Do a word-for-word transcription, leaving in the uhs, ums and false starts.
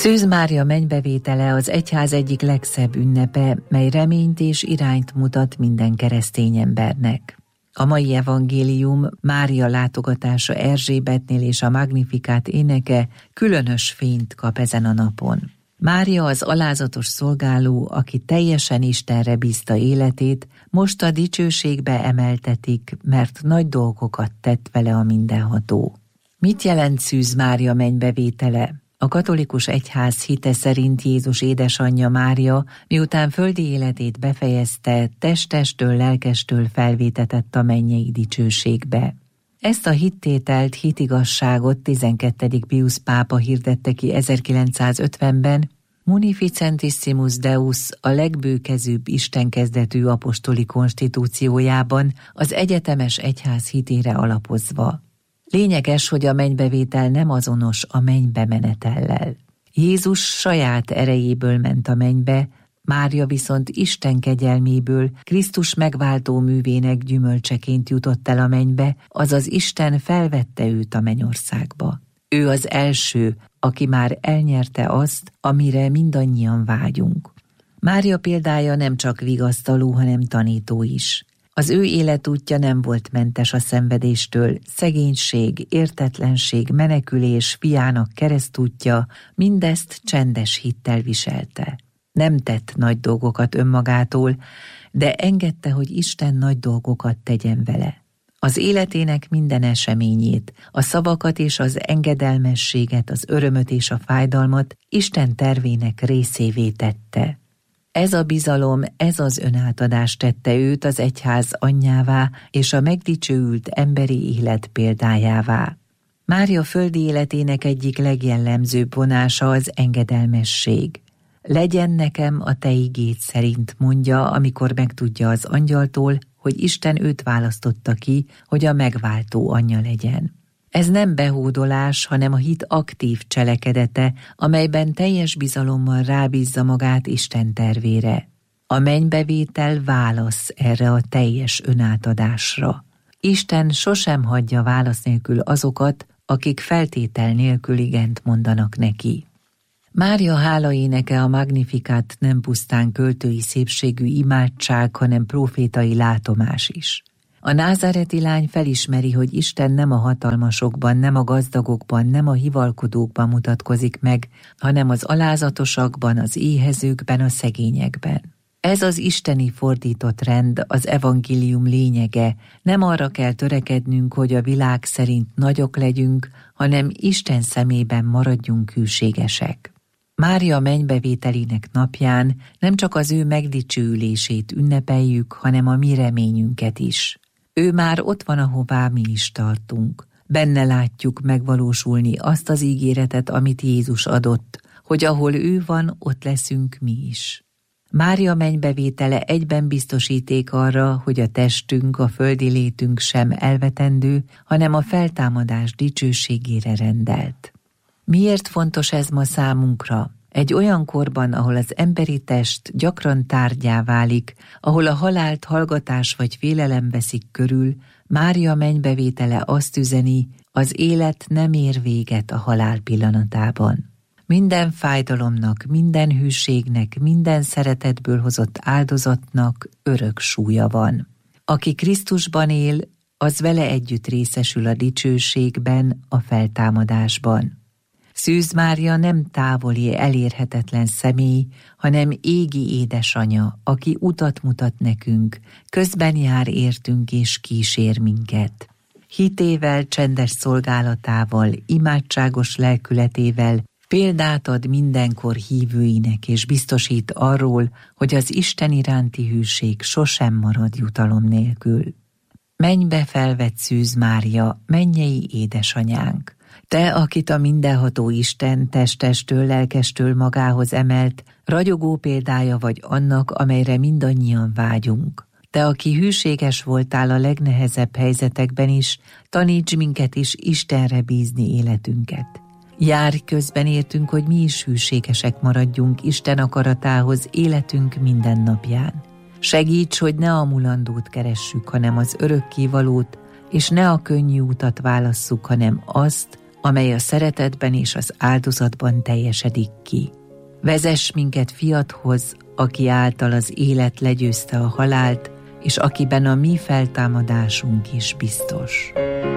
Szűz Mária mennybevétele az egyház egyik legszebb ünnepe, mely reményt és irányt mutat minden keresztény embernek. A mai evangélium Mária látogatása Erzsébetnél és a Magnificat éneke különös fényt kap ezen a napon. Mária az alázatos szolgáló, aki teljesen Istenre bízta életét, most a dicsőségbe emeltetik, mert nagy dolgokat tett vele a mindenható. Mit jelent Szűz Mária mennybevétele? A katolikus egyház hite szerint Jézus édesanyja Mária, miután földi életét befejezte, testestől, lelkestől felvétetett a mennyei dicsőségbe. Ezt a hittételt, hitigasságot tizenkettedik Piusz pápa hirdette ki ezerkilencszázötvenben, Munificentissimus Deus a legbőkezőbb istenkezdetű apostoli konstitúciójában az egyetemes egyház hitére alapozva. Lényeges, hogy a mennybevétel nem azonos a mennybe menetellel. Jézus saját erejéből ment a mennybe, Mária viszont Isten kegyelméből, Krisztus megváltó művének gyümölcseként jutott el a mennybe, azaz Isten felvette őt a mennyországba. Ő az első, aki már elnyerte azt, amire mindannyian vágyunk. Mária példája nem csak vigasztaló, hanem tanító is. Az ő életútja nem volt mentes a szenvedéstől, szegénység, értetlenség, menekülés, fiának keresztútja, mindezt csendes hittel viselte. Nem tett nagy dolgokat önmagától, de engedte, hogy Isten nagy dolgokat tegyen vele. Az életének minden eseményét, a szavakat és az engedelmességet, az örömöt és a fájdalmat Isten tervének részévé tette. Ez a bizalom, ez az önátadás tette őt az egyház anyjává és a megdicsőült emberi élet példájává. Mária földi életének egyik legjellemzőbb vonása az engedelmesség. Legyen nekem a te igéd szerint, mondja, amikor megtudja az angyaltól, hogy Isten őt választotta ki, hogy a megváltó anyja legyen. Ez nem behódolás, hanem a hit aktív cselekedete, amelyben teljes bizalommal rábízza magát Isten tervére. A mennybevétel válasz erre a teljes önátadásra. Isten sosem hagyja válasz nélkül azokat, akik feltétel nélkül igent mondanak neki. Mária hálaéneke a Magnificat nem pusztán költői szépségű imádság, hanem profétai látomás is. A názáreti lány felismeri, hogy Isten nem a hatalmasokban, nem a gazdagokban, nem a hivalkodókban mutatkozik meg, hanem az alázatosakban, az éhezőkben, a szegényekben. Ez az isteni fordított rend, az evangélium lényege, nem arra kell törekednünk, hogy a világ szerint nagyok legyünk, hanem Isten szemében maradjunk hűségesek. Mária mennybevételének napján nem csak az ő megdicsőülését ünnepeljük, hanem a mi reményünket is. Ő már ott van, ahová mi is tartunk. Benne látjuk megvalósulni azt az ígéretet, amit Jézus adott, hogy ahol ő van, ott leszünk mi is. Mária mennybevétele egyben biztosíték arra, hogy a testünk, a földi létünk sem elvetendő, hanem a feltámadás dicsőségére rendelt. Miért fontos ez ma számunkra? Egy olyan korban, ahol az emberi test gyakran tárgyá válik, ahol a halált hallgatás vagy félelem veszik körül, Mária mennybevétele azt üzeni, az élet nem ér véget a halál pillanatában. Minden fájdalomnak, minden hűségnek, minden szeretetből hozott áldozatnak örök súlya van. Aki Krisztusban él, az vele együtt részesül a dicsőségben, a feltámadásban. Szűz Mária nem távoli, elérhetetlen személy, hanem égi édesanya, aki utat mutat nekünk, közben jár értünk és kísér minket. Hitével, csendes szolgálatával, imádságos lelkületével példát ad mindenkor hívőinek, és biztosít arról, hogy az Isten iránti hűség sosem marad jutalom nélkül. Mennybe felvett Szűz Mária, mennyei édesanyánk! Te, akit a mindenható Isten testestől, lelkestől magához emelt, ragyogó példája vagy annak, amelyre mindannyian vágyunk. Te, aki hűséges voltál a legnehezebb helyzetekben is, taníts minket is Istenre bízni életünket. Járj közben értünk, hogy mi is hűségesek maradjunk Isten akaratához életünk minden napján. Segíts, hogy ne a mulandót keressük, hanem az örökkévalót, és ne a könnyű utat válasszuk, hanem azt, amely a szeretetben és az áldozatban teljesedik ki. Vezess minket Fiadhoz, aki által az élet legyőzte a halált, és akiben a mi feltámadásunk is biztos.